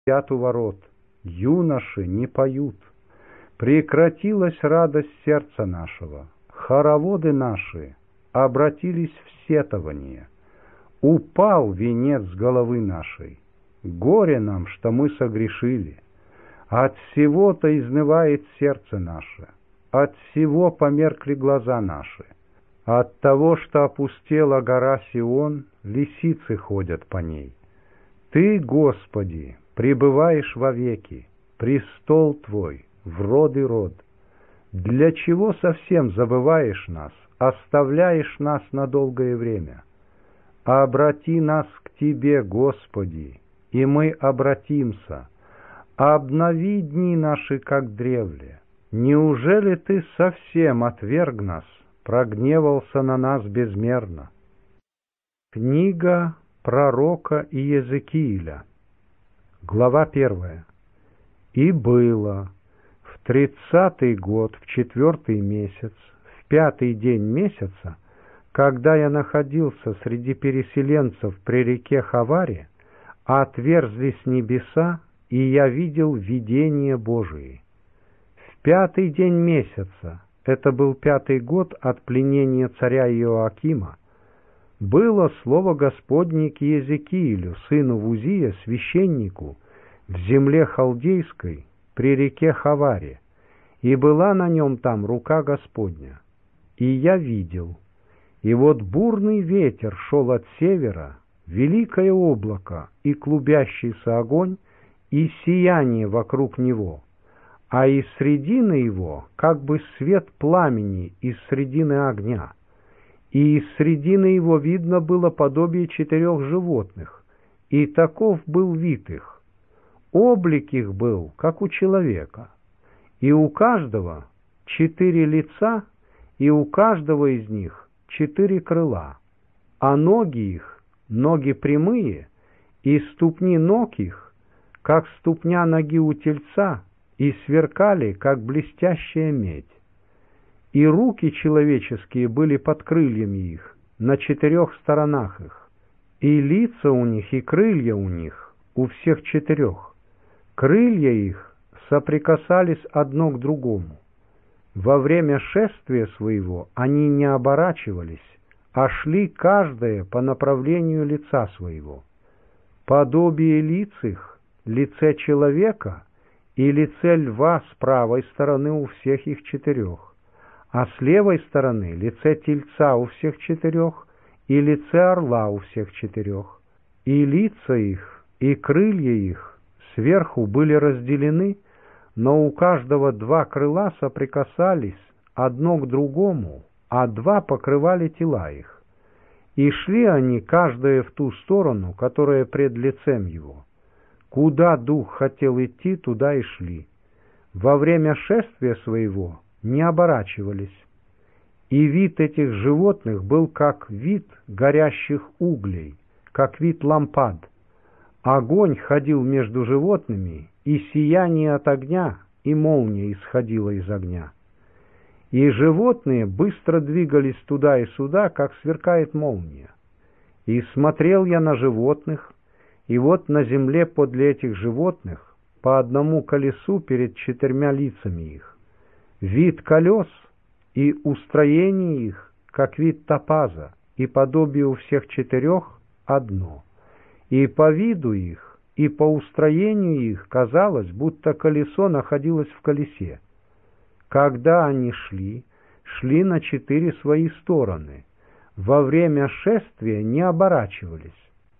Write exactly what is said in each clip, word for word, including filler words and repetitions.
стоят у ворот, юноши не поют. Прекратилась радость сердца нашего, хороводы наши обратились в сетование. Упал венец с головы нашей, горе нам, что мы согрешили. От всего-то изнывает сердце наше, от всего померкли глаза наши. От того, что опустела гора Сион, лисицы ходят по ней. Ты, Господи, пребываешь вовеки, престол Твой в род и род. Для чего совсем забываешь нас, оставляешь нас на долгое время? Обрати нас к Тебе, Господи, и мы обратимся. Обнови дни наши, как древле. Неужели Ты совсем отверг нас, прогневался на нас безмерно? Книга пророка Иезекииля, глава первая. «И было в тридцатый год, в четвертый месяц, в пятый день месяца, когда я находился среди переселенцев при реке Хаваре, отверзлись небеса, и я видел видение Божие. В пятый день месяца, это был пятый год от пленения царя Иоакима, было слово Господне к Иезекиилю, сыну Вузия, священнику, в земле халдейской, при реке Хаваре, и была на нем там рука Господня. И я видел, и вот бурный ветер шел от севера, великое облако и клубящийся огонь, и сияние вокруг него, а из средины его как бы свет пламени из средины огня. И из средины его видно было подобие четырех животных, и таков был вид их. Облик их был, как у человека, и у каждого четыре лица, и у каждого из них четыре крыла, а ноги их, ноги прямые, и ступни ног их, как ступня ноги у тельца, и сверкали, как блестящая медь. И руки человеческие были под крыльями их, на четырех сторонах их, и лица у них, и крылья у них, у всех четырех. Крылья их соприкасались одно к другому. Во время шествия своего они не оборачивались, а шли каждое по направлению лица своего. Подобие лиц их, лице человека и лице льва с правой стороны у всех их четырех, а с левой стороны лице тельца у всех четырех и лице орла у всех четырех. И лица их, и крылья их сверху были разделены, но у каждого два крыла соприкасались одно к другому, а два покрывали тела их. И шли они, каждое в ту сторону, которая пред лицем его. Куда дух хотел идти, туда и шли. Во время шествия своего не оборачивались. И вид этих животных был как вид горящих углей, как вид лампад. Огонь ходил между животными, и сияние от огня, и молния исходила из огня. И животные быстро двигались туда и сюда, как сверкает молния. И смотрел я на животных, и вот на земле подле этих животных по одному колесу перед четырьмя лицами их. Вид колес и устроение их, как вид топаза, и подобие у всех четырех одно. И по виду их, и по устроению их казалось, будто колесо находилось в колесе. Когда они шли, шли на четыре свои стороны, во время шествия не оборачивались.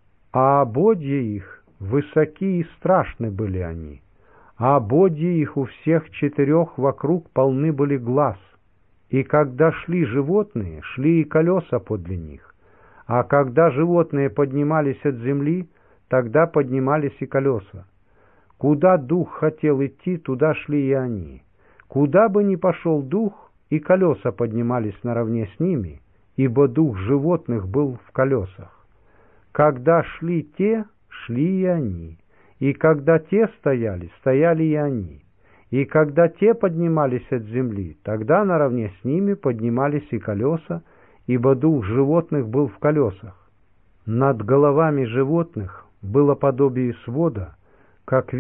А ободья их, высоки и страшны были они, а ободья их у всех четырех вокруг полны были глаз. И когда шли животные, шли и колеса подле них, а когда животные поднимались от земли, тогда поднимались и колеса. Куда дух хотел идти, туда шли и они. Куда бы ни пошел дух, и колеса поднимались наравне с ними, ибо дух животных был в колесах. Когда шли те, шли и они, и когда те стояли, стояли и они, и когда те поднимались от земли, тогда наравне с ними поднимались и колеса, ибо дух животных был в колесах. Над головами животных было подобие свода, как